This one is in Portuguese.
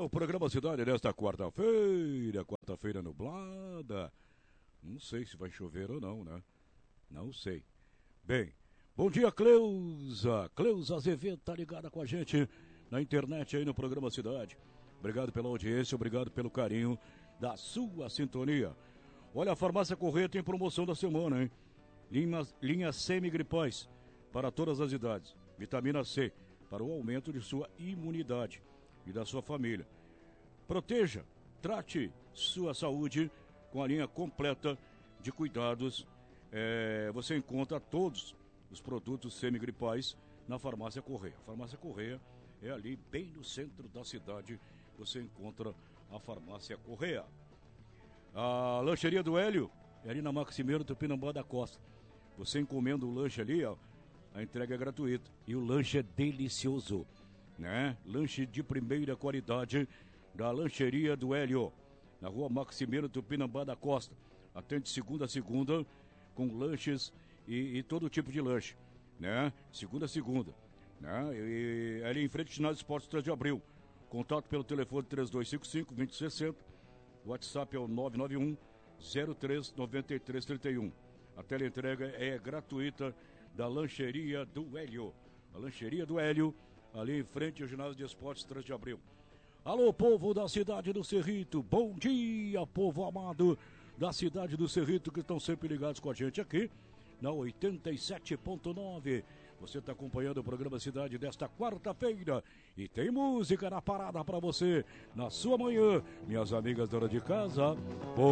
o programa Cidade desta quarta-feira nublada. Não sei se vai chover ou não, né? Não sei. Bem, bom dia, Cleusa. Cleusa Azevedo tá ligada com a gente na internet aí no programa Cidade. Obrigado pela audiência, obrigado pelo carinho da sua sintonia. Olha, a Farmácia Correia tem promoção da semana, hein? Linha semigripais para todas as idades. Vitamina C para o aumento de sua imunidade e da sua família. Proteja, trate sua saúde com a linha completa de cuidados. Você encontra todos os produtos semigripais na Farmácia Correia. A Farmácia Correia é ali bem no centro da cidade. Você encontra a Farmácia Correia. A lancheria do Hélio é ali na Maximiano Tupinambá da Costa. Você encomenda o lanche ali, ó, a entrega é gratuita e o lanche é delicioso, né? Lanche de primeira qualidade da lancheria do Hélio, na rua Maximiano Tupinambá da Costa. Atende segunda a segunda com lanches e todo tipo de lanche, né? Segunda a segunda, né? E ali em frente ao Ginásio Esportes 3 de Abril. Contato pelo telefone 3255-2060. WhatsApp é o 991 03 9331. A teleentrega é gratuita da lancheria do Hélio. A lancheria do Hélio, ali em frente ao Ginásio de Esportes 3 de Abril. Alô, povo da cidade do Cerrito. Bom dia, povo amado da cidade do Cerrito, que estão sempre ligados com a gente aqui na 87.9. Você está acompanhando o programa Cidade desta quarta-feira e tem música na parada para você na sua manhã, minhas amigas donas de casa.